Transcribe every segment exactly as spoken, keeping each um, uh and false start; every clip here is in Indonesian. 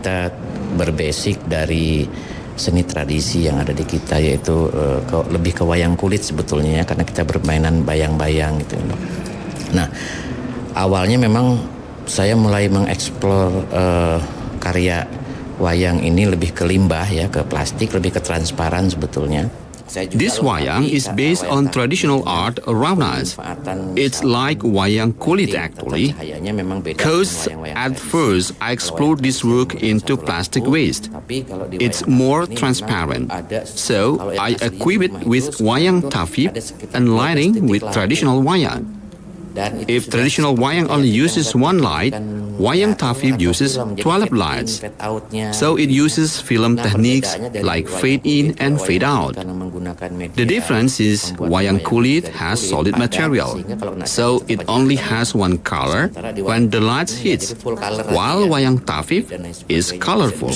kita berbasic dari seni tradisi yang ada di kita, yaitu uh, ke, lebih ke wayang kulit sebetulnya ya, karena kita bermainan bayang-bayang gitu. Nah, awalnya memang saya mulai mengeksplor uh, karya wayang ini lebih ke limbah ya, ke plastik, lebih ke transparan sebetulnya. This wayang is based on traditional art around us. It's like wayang kulit actually, because at first I explored this work into plastic waste. It's more transparent, so I equip it with wayang tafib and lighting with traditional wayang. If traditional wayang only uses one light, wayang tafib uses twelve lights. So it uses film techniques like fade in and fade out. The difference is wayang kulit has solid material, so it only has one color when the light hits, while wayang tafib is colorful.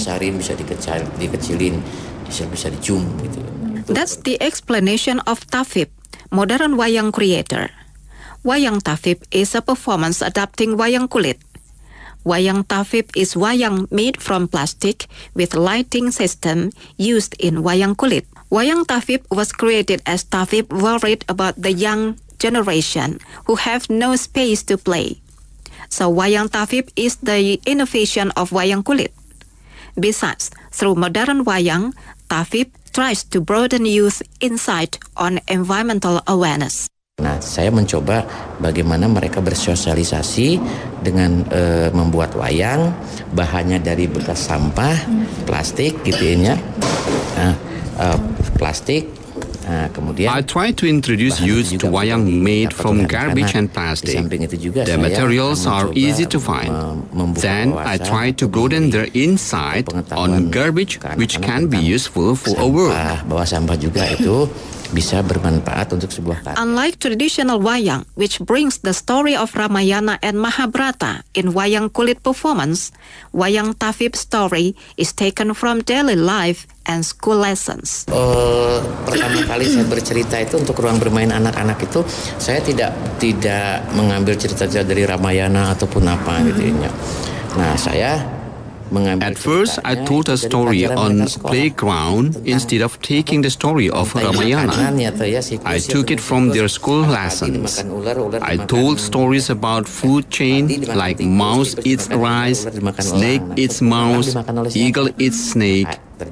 That's the explanation of tafib, modern wayang creator. Wayang tafib is a performance adapting wayang kulit. Wayang tafib is wayang made from plastic with lighting system used in wayang kulit. Wayang tafib was created as tafib worried about the young generation who have no space to play. So wayang tafib is the innovation of wayang kulit. Besides, through modern wayang, tafib tries to broaden youth insight on environmental awareness. Nah, saya mencoba bagaimana mereka bersosialisasi dengan e, membuat wayang, bahannya dari bekas sampah, plastik gitu ya, nah, e, plastik. Nah, kemudian I try to introduce youth to wayang made from garbage and plastic. The materials are easy to find. Then I try to broaden their insight on garbage, which can be useful for a work. Bahwa sampah juga itu bisa bermanfaat untuk sebuah karya. Unlike traditional wayang, which brings the story of Ramayana and Mahabharata in wayang kulit performance, wayang tafib story is taken from daily life and school lessons. Uh, pertama kali saya bercerita itu untuk ruang bermain anak-anak itu, saya tidak tidak mengambil cerita-cerita dari Ramayana ataupun apa gitu ya. Nah, saya At first, I told a story on playground instead of taking the story of Ramayana. I took it from their school lessons. I told stories about food chain like mouse eats rice, snake eats mouse, eagle eats snake,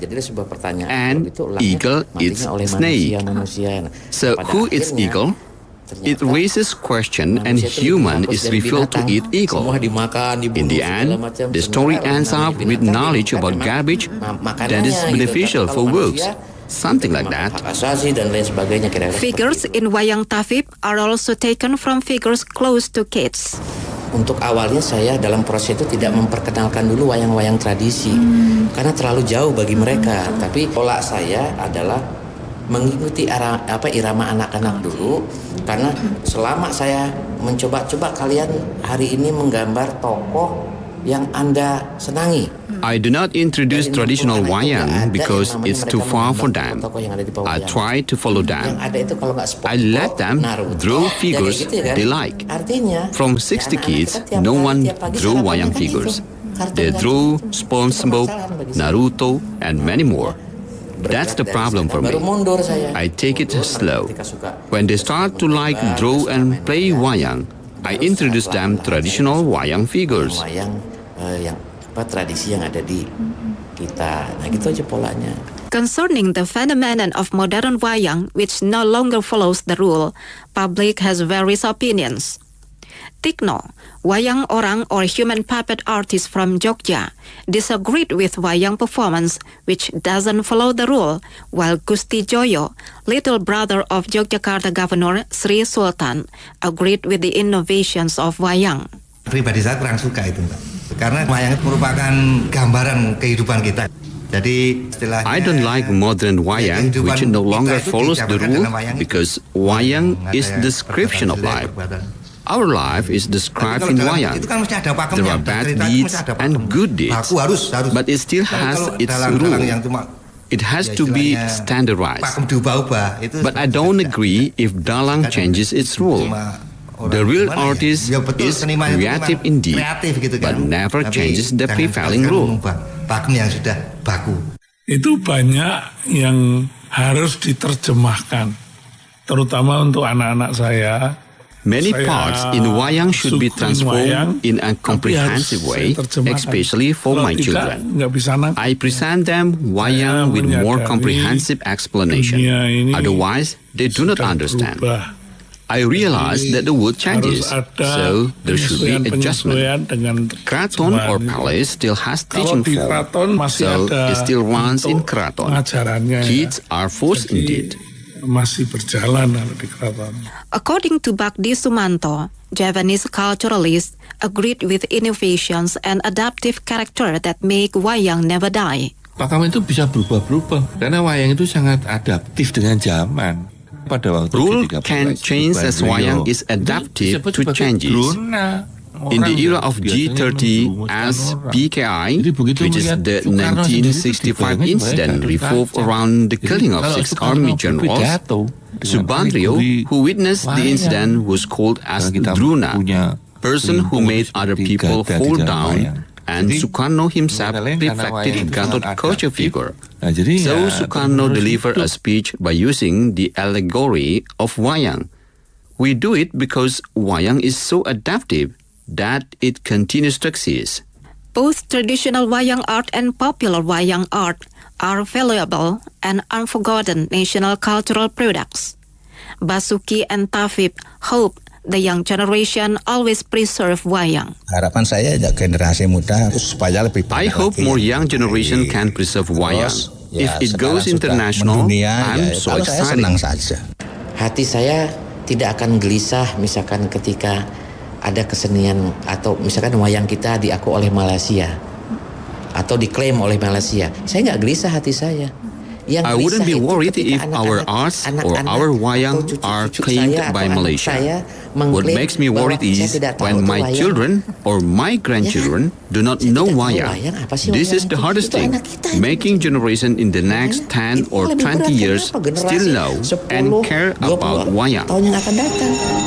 and eagle eats snake. So who eats eagle? It raises question and human is revealed to eat eagle. In the end, the story ends up with knowledge about garbage that is beneficial for works. Something like that. Figures in wayang tafib are also taken from figures close to kids. Untuk awalnya saya dalam proses itu tidak memperkenalkan dulu wayang-wayang tradisi hmm. karena terlalu jauh bagi mereka. Tapi pola saya adalah mengikuti ara, apa irama anak-anak dulu, karena selama saya mencoba-coba kalian hari ini menggambar tokoh yang Anda senangi. I do not introduce traditional wayang because it's too far for them. I try to follow them. I let them draw figures they like. From sixty kids, no one drew wayang figures. They drew SpongeBob, Naruto, and many more. That's the problem for me. I take it slow. When they start to like draw and play wayang, I introduce them traditional wayang figures. Wayang yang apa tradisi yang ada di kita. Nah, gitu aja polanya. Concerning the phenomenon of modern wayang, which no longer follows the rule, public has various opinions. Tikno, wayang orang or human puppet artist from Jogja, disagreed with wayang performance which doesn't follow the rule, while Gusti Joyo, little brother of Yogyakarta Governor Sri Sultan, agreed with the innovations of wayang. Pribadi saya kurang suka itu, Mbak. Karena wayang itu merupakan gambaran kehidupan kita. Jadi istilahnya, I don't like modern wayang which no longer follows the rule because wayang is description of life. Our life is described in wayang. There are bad deeds and good deeds, but it still has its rule. It has to be standardized. But I don't agree if dalang changes its rule. The real artist is creative indeed, but never changes the prevailing rule. pakem yang sudah baku. Itu banyak yang harus diterjemahkan, terutama untuk anak-anak saya. Many Saya parts in wayang should be sukuin transformed wayang, in a tapi comprehensive harus way, saya terjemahkan. especially for Kalau my tidak, children. nggak bisa nangkep. I present them wayang with more menyadari comprehensive explanation. dunia ini Otherwise, they do not sudah understand. berubah. I realize that the world changes, Harus ada so there should be adjustment. penyesuaian dengan Keraton or terjemahan itu. palace still has Kalau teaching di form, keraton masih so ada it still runs in untuk keraton. pengajarannya, ya. Kids are forced Jadi, indeed. masih berjalan kalau di keraton. According to Bagdi Sumanto, Javanese culturalists agreed with innovations and adaptive character that make wayang never die. Pakam itu bisa berubah-berubah karena wayang itu sangat adaptif dengan zaman. Pada waktu Rule ketika can Bapak change Ibu as Badrio, wayang is itu adaptive disebut to sebagai changes. drona. In the Orang era yang of G biasanya thirty menjerumuskan as orang. P K I, Jadi begitu which is melihat the Soekarno sendiri nineteen itu sixty-five dibayangkan incident sebagai revolved kaca. around the Jadi killing of kalau six Soekarno army generals. berpidato dengan Subandrio, alegori who witnessed the wayang, incident, was called as kalau kita Druna, punya person who lingkungan made other seperti people Gada di fall dalam down, wayang. and Jadi, Sukarno himself karena reflected wayang itu Gatot sangat Koca adaptif. figure. Nah, jadi So ya, Sukarno terus delivered hidup. a speech by using the allegory of wayang. We do it because wayang is so adaptive that it continues to exist. Both traditional wayang art and popular wayang art are valuable and unforgotten national cultural products. Basuki and Tafib hope the young generation always preserve wayang. Harapan saya ya generasi muda supaya lebih I banyak hope lagi more yang young generation menjadi- can preserve wayang. Terus, If ya, it sekarang goes sudah international, mendunia, I'm ya, so kalau saya excited. senang saja. Hati saya tidak akan gelisah misalkan ketika ada kesenian atau misalkan wayang kita diaku oleh Malaysia atau diklaim oleh Malaysia. Saya nggak gelisah hati saya. Yang I wouldn't be gelisah itu worried ketika if our anak-anak- arts or anak-anak our wayang atau cucu-cucu are saya claimed atau by anak Malaysia. saya What mengklaim makes me bahwa worried saya is tidak tahu when itu my wayang. children or my grandchildren do not Saya know tidak tahu wayang. wayang apa sih This wayang is the itu. hardest Itu thing. anak kita itu. Making generation in the next ten Itu or lebih twenty berat. years Kenapa? Generasi still know and sepuluh, care dua puluh about wayang. tahun yang akan datang.